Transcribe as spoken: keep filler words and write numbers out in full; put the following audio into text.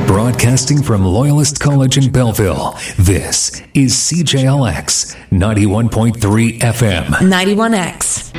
Broadcasting from Loyalist College in Belleville, this is C J L X ninety-one point three F M. ninety-one X.